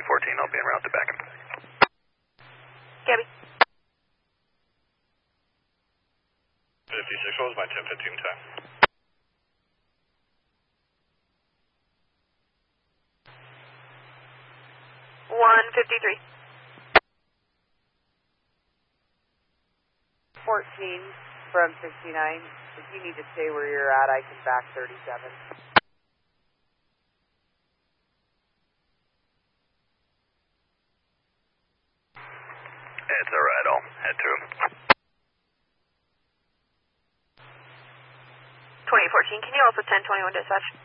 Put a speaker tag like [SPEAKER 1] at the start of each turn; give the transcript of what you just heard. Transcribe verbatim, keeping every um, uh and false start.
[SPEAKER 1] twenty fourteen, I'll be en route to back him.
[SPEAKER 2] Gabby.
[SPEAKER 3] fifty-six, what was my ten fifteen time?
[SPEAKER 2] one fifty-three.
[SPEAKER 4] fourteen from sixty-nine. If you need to stay where you're at, I can back thirty-seven.
[SPEAKER 1] It's alright, I'll head to him.
[SPEAKER 2] twenty fourteen, can you also ten twenty-one dispatch?